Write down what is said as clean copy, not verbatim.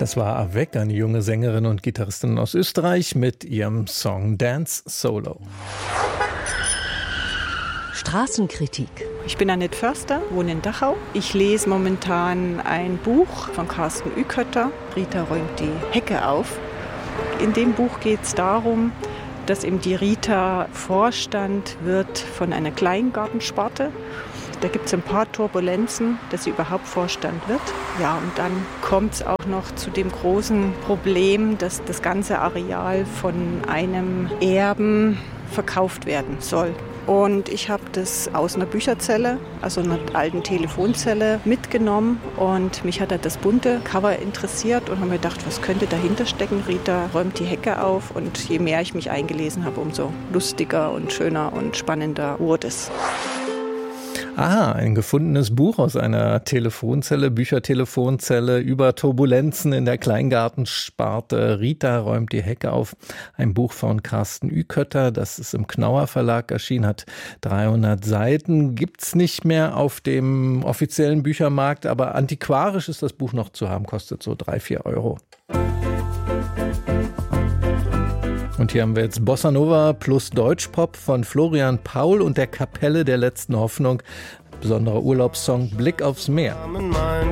Das war Avec, eine junge Sängerin und Gitarristin aus Österreich mit ihrem Song Dance Solo. Straßenkritik. Ich bin Annette Förster, wohne in Dachau. Ich lese momentan ein Buch von Carsten Ükötter. Rita räumt die Hecke auf. In dem Buch geht es darum, dass eben die Rita Vorstand wird von einer Kleingartensparte. Da gibt es ein paar Turbulenzen, dass sie überhaupt Vorstand wird. Ja, und dann kommt es auch noch zu dem großen Problem, dass das ganze Areal von einem Erben verkauft werden soll. Und ich habe das aus einer Bücherzelle, also einer alten Telefonzelle, mitgenommen. Und mich hat das bunte Cover interessiert und habe mir gedacht, was könnte dahinter stecken? Rita räumt die Hecke auf. Und je mehr ich mich eingelesen habe, umso lustiger und schöner und spannender wurde es. Aha, ein gefundenes Buch aus einer Telefonzelle, Büchertelefonzelle über Turbulenzen in der Kleingartensparte. Rita räumt die Hecke auf. Ein Buch von Carsten Ükötter, das ist im Knauer Verlag erschienen, hat 300 Seiten. Gibt's nicht mehr auf dem offiziellen Büchermarkt, aber antiquarisch ist das Buch noch zu haben, kostet so 3-4 Euro. Und hier haben wir jetzt Bossa Nova plus Deutschpop von Florian Paul und der Kapelle der letzten Hoffnung. Besonderer Urlaubssong Blick aufs Meer.